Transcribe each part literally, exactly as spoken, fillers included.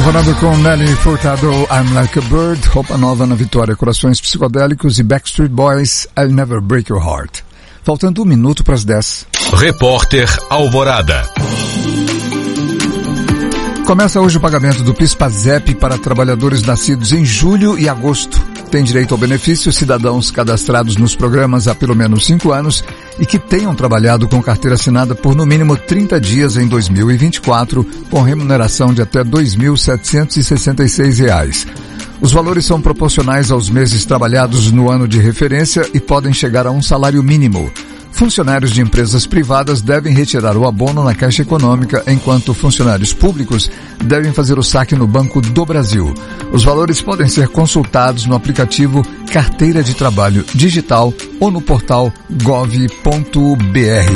Alvorada com Nelly Furtado, I'm Like a Bird, roupa nova na Vitória, Corações Psicodélicos e Backstreet Boys, I'll Never Break Your Heart. Faltando um minuto para as dez. Repórter Alvorada. Começa hoje o pagamento do PIS/PASEP para trabalhadores nascidos em julho e agosto. Tem direito ao benefício cidadãos cadastrados nos programas há pelo menos cinco anos e que tenham trabalhado com carteira assinada por no mínimo trinta dias em dois mil e vinte e quatro, com remuneração de até dois mil setecentos e sessenta e seis reais. Os valores são proporcionais aos meses trabalhados no ano de referência e podem chegar a um salário mínimo. Funcionários de empresas privadas devem retirar o abono na Caixa Econômica, enquanto funcionários públicos devem fazer o saque no Banco do Brasil. Os valores podem ser consultados no aplicativo Carteira de Trabalho Digital ou no portal gov ponto br.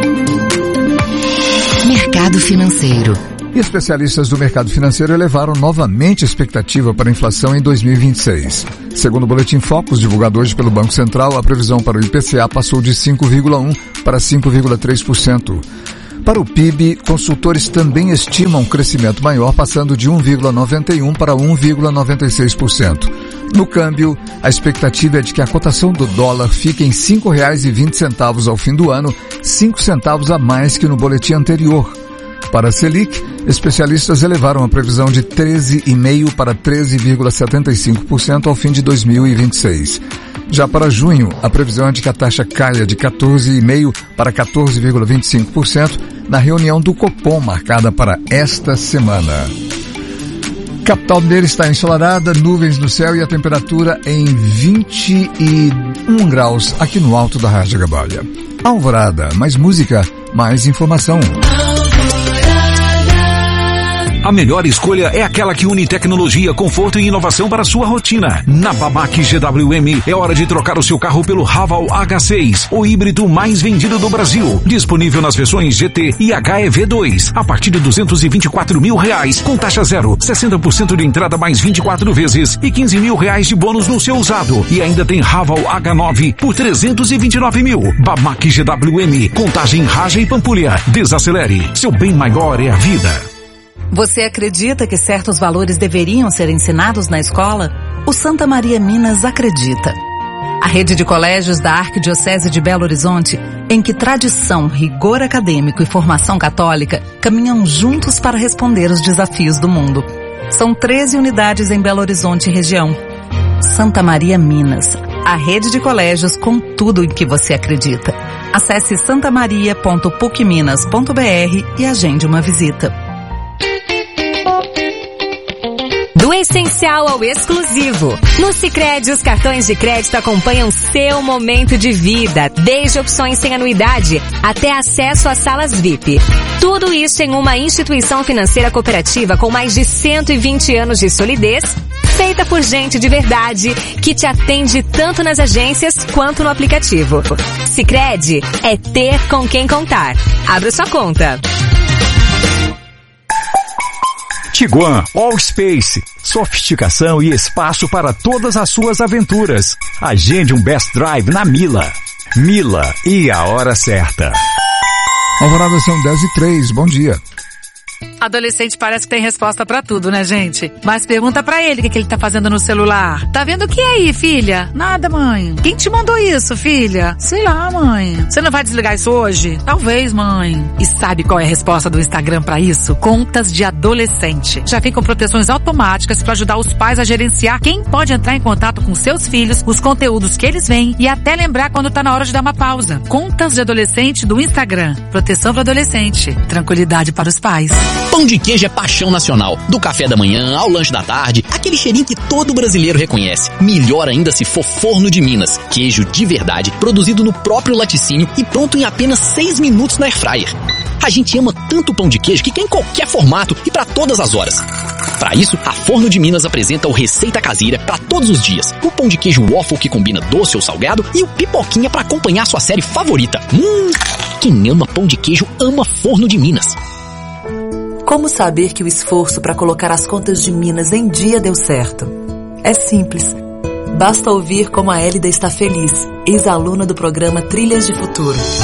Mercado financeiro. E especialistas do mercado financeiro elevaram novamente a expectativa para a inflação em dois mil e vinte e seis. Segundo o Boletim Focus, divulgado hoje pelo Banco Central, a previsão para o I P C A passou de cinco vírgula um por cento para cinco vírgula três por cento. Para o P I B, consultores também estimam um crescimento maior, passando de um vírgula noventa e um por cento para um vírgula noventa e seis por cento. No câmbio, a expectativa é de que a cotação do dólar fique em cinco reais e vinte centavos ao fim do ano, cinco centavos a mais que no boletim anterior. Para a Selic, especialistas elevaram a previsão de treze vírgula cinco por cento para treze vírgula setenta e cinco por cento ao fim de dois mil e vinte e seis. Já para junho, a previsão é de que a taxa caia de quatorze vírgula cinco por cento para quatorze vírgula vinte e cinco por cento na reunião do Copom marcada para esta semana. Capital Mineira está ensolarada, nuvens no céu e a temperatura em vinte e um graus aqui no alto da Rádio Gabalha. Alvorada, mais música, mais informação. A melhor escolha é aquela que une tecnologia, conforto e inovação para a sua rotina. Na Babac G W M é hora de trocar o seu carro pelo Haval H seis, o híbrido mais vendido do Brasil. Disponível nas versões G T e H E V dois, a partir de duzentos e vinte e quatro mil reais, com taxa zero, sessenta por cento de entrada mais vinte e quatro vezes e quinze mil reais de bônus no seu usado. E ainda tem Haval H nove por trezentos e vinte e nove mil. Babac G W M, contagem Raja e Pampulha. Desacelere, seu bem maior é a vida. Você acredita que certos valores deveriam ser ensinados na escola? O Santa Maria Minas acredita. A rede de colégios da Arquidiocese de Belo Horizonte, em que tradição, rigor acadêmico e formação católica caminham juntos para responder os desafios do mundo. São treze unidades em Belo Horizonte e região. Santa Maria Minas, a rede de colégios com tudo em que você acredita. Acesse santamaria ponto puc minas ponto br e agende uma visita. Do essencial ao exclusivo. No Sicredi, os cartões de crédito acompanham seu momento de vida, desde opções sem anuidade até acesso às salas V I P. Tudo isso em uma instituição financeira cooperativa com mais de cento e vinte anos de solidez, feita por gente de verdade, que te atende tanto nas agências quanto no aplicativo. Sicredi é ter com quem contar. Abra sua conta. Tiguan All Space, sofisticação e espaço para todas as suas aventuras. Agende um Best Drive na Mila. Mila e a hora certa. Alvorada, são dez e três, bom dia. Adolescente parece que tem resposta pra tudo, né, gente? Mas pergunta pra ele o que, que ele tá fazendo no celular. Tá vendo o que aí, filha? Nada, mãe. Quem te mandou isso, filha? Sei lá, mãe. Você não vai desligar isso hoje? Talvez, mãe. E sabe qual é a resposta do Instagram pra isso? Contas de adolescente. Já vem com proteções automáticas pra ajudar os pais a gerenciar quem pode entrar em contato com seus filhos, os conteúdos que eles veem e até lembrar quando tá na hora de dar uma pausa. Contas de adolescente do Instagram. Proteção para adolescente. Tranquilidade para os pais. Pão de queijo é paixão nacional. Do café da manhã ao lanche da tarde, aquele cheirinho que todo brasileiro reconhece. Melhor ainda se for Forno de Minas. Queijo de verdade, produzido no próprio laticínio e pronto em apenas seis minutos na airfryer. A gente ama tanto pão de queijo que quer em qualquer formato e para todas as horas. Para isso, a Forno de Minas apresenta o Receita Caseira para todos os dias. O pão de queijo waffle que combina doce ou salgado e o pipoquinha para acompanhar sua série favorita. Hum, quem ama pão de queijo ama Forno de Minas. Como saber que o esforço para colocar as contas de Minas em dia deu certo? É simples. Basta ouvir como a Hélida está feliz, ex-aluna do programa Trilhas de Futuro.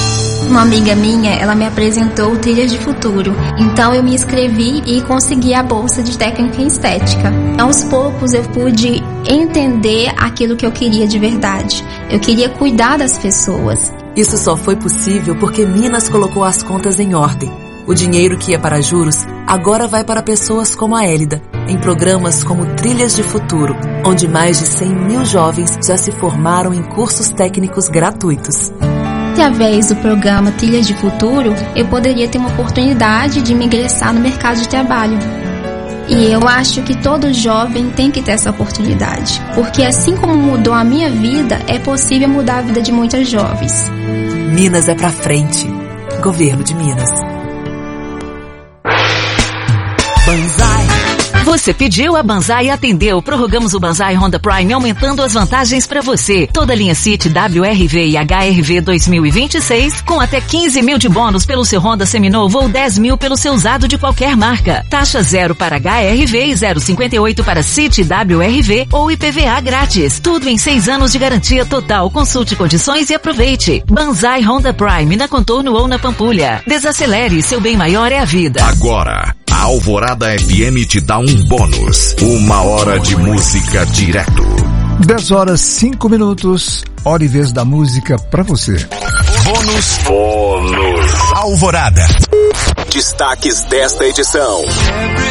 Uma amiga minha, ela me apresentou o Trilhas de Futuro. Então eu me inscrevi e consegui a bolsa de técnica em estética. Aos poucos eu pude entender aquilo que eu queria de verdade. Eu queria cuidar das pessoas. Isso só foi possível porque Minas colocou as contas em ordem. O dinheiro que ia para juros agora vai para pessoas como a Hélida, em programas como Trilhas de Futuro, onde mais de cem mil jovens já se formaram em cursos técnicos gratuitos. Através do programa Trilhas de Futuro, eu poderia ter uma oportunidade de me ingressar no mercado de trabalho. E eu acho que todo jovem tem que ter essa oportunidade, porque assim como mudou a minha vida, é possível mudar a vida de muitas jovens. Minas é pra frente. Governo de Minas. Banzai. Você pediu, a Banzai atendeu. Prorrogamos o Banzai Honda Prime, aumentando as vantagens para você. Toda a linha City, W R V e H R V dois mil e vinte e seis, com até quinze mil de bônus pelo seu Honda seminovo ou dez mil pelo seu usado de qualquer marca. Taxa zero para H R V e zero vírgula cinquenta e oito para City W R V ou I P V A grátis. Tudo em seis anos de garantia total. Consulte condições e aproveite. Banzai Honda Prime, na Contorno ou na Pampulha. Desacelere, seu bem maior é a vida. Agora, a Alvorada F M te dá um bônus. Uma hora de música direto. dez horas, cinco minutos. Hora e vez da música pra você. Bônus. Bônus. Alvorada. Destaques desta edição.